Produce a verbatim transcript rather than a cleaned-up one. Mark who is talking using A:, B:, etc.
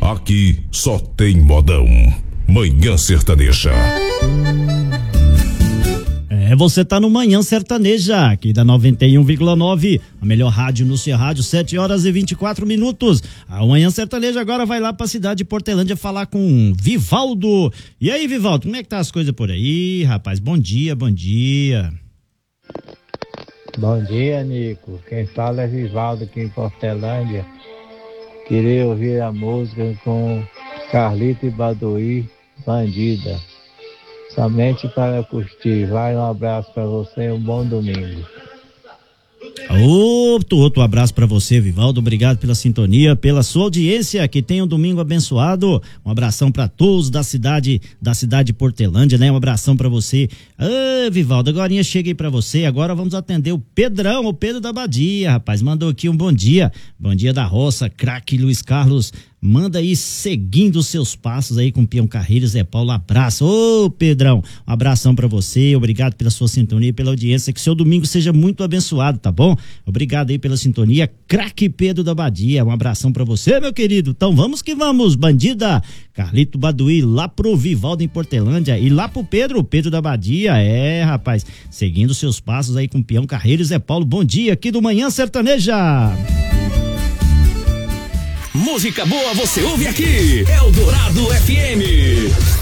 A: Aqui só tem modão. Manhã Sertaneja.
B: É, você tá no Manhã Sertaneja, aqui da noventa e um vírgula nove, a melhor rádio no seu rádio, sete horas e vinte e quatro minutos. A Manhã Sertaneja agora vai lá pra cidade de Portelândia falar com Vivaldo. E aí, Vivaldo, como é que tá as coisas por aí, rapaz? Bom dia, bom dia.
C: Bom dia, Nico. Quem fala é Vivaldo aqui em Portelândia. Queria ouvir a música com Carlito e Baduí, Bandida. Somente para curtir. Vai, um abraço para você e um bom domingo.
B: Outro, outro abraço para você, Vivaldo. Obrigado pela sintonia, pela sua audiência. Que tenha um domingo abençoado. Um abração para todos da cidade, da cidade de Portelândia, né? Um abração para você. Ah, Vivaldo, agora cheguei para você. Agora vamos atender o Pedrão, o Pedro da Badia, rapaz. Mandou aqui um bom dia. Bom dia da roça, craque Luiz Carlos. Manda aí seguindo os seus passos aí com o Peão Carreiro, Zé Paulo, abraço. Ô, Pedrão, um abração pra você, obrigado pela sua sintonia e pela audiência, que seu domingo seja muito abençoado, tá bom? Obrigado aí pela sintonia, craque Pedro da Badia, um abração pra você, meu querido. Então vamos que vamos, bandida, Carlito Baduí, lá pro Vivaldo em Portelândia e lá pro Pedro, Pedro da Badia, é, rapaz, seguindo os seus passos aí com o Peão Carreiro, Zé Paulo, bom dia aqui do Manhã Sertaneja.
D: Música boa você ouve aqui, Eldorado F M.